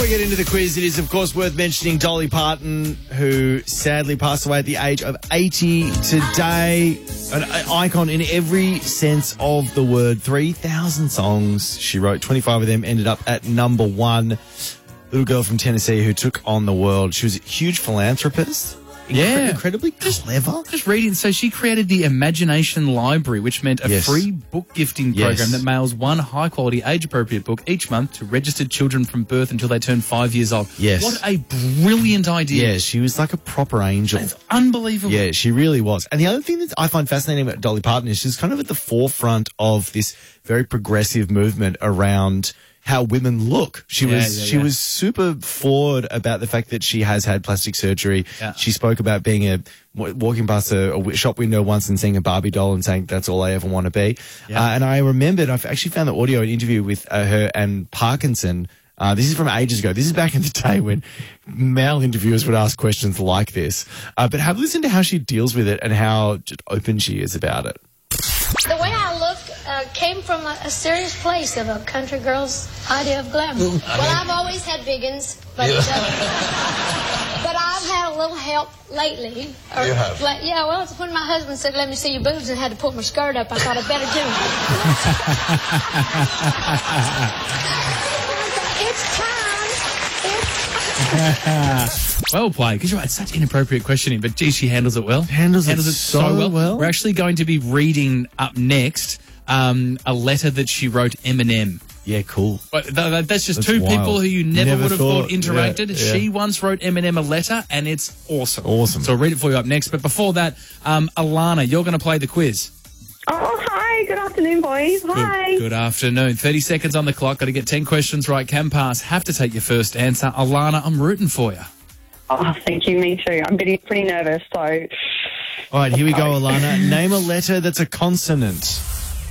get into the quiz, it is, of course, worth mentioning Dolly Parton, who sadly passed away at the age of 80 today. An icon in every sense of the word. 3,000 songs she wrote. 25 of them ended up at number one. Little girl from Tennessee who took on the world. She was a huge philanthropist. Incredibly clever. Just reading. So she created the Imagination Library, which meant a free book gifting program that mails one high-quality, age-appropriate book each month to registered children from birth until they turn 5 years old. Yes. What a brilliant idea. Yeah, she was like a proper angel. It's unbelievable. Yeah, she really was. And the other thing that I find fascinating about Dolly Parton is she's kind of at the forefront of this very progressive movement around how women look. She was super forward about the fact that she has had plastic surgery. Yeah. She spoke about being walking past a shop window once and seeing a Barbie doll and saying, that's all I ever want to be. Yeah. And I remembered, I've actually found the audio, an interview with her and Parkinson. This is from ages ago. This is back in the day when male interviewers would ask questions like this. But have a listen to how she deals with it and how just open she is about it. The way I look came from a serious place of a country girl's idea of glamour. Well, I've always had biggins, but but I've had a little help lately. You have? Yeah, well, it's when my husband said, let me see your boobs, and had to pull my skirt up, I thought I'd better do it. It's time. Well played, because you're right, it's such inappropriate questioning, but gee, she handles it well. Handles it so well. We're actually going to be reading up next a letter that she wrote Eminem. Yeah, cool. But that's just two wild. people who you never would have thought interacted. Yeah. She once wrote Eminem a letter, and it's awesome. Awesome. So I'll read it for you up next. But before that, Alana, you're going to play the quiz. Oh, hi. Good afternoon, boys. Hi. Good afternoon. 30 seconds on the clock. Got to get 10 questions right. Can pass. Have to take your first answer. Alana, I'm rooting for you. Oh, thank you. Me too. I'm getting pretty nervous, so... All right, here we go, Alana. Name a letter that's a consonant.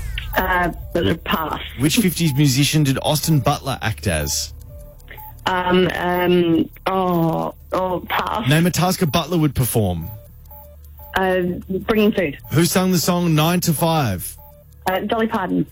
Pass. Which 50s musician did Austin Butler act as? Pass. Name a task a butler would perform. Bringing food. Who sung the song 9 to 5? Dolly Parton.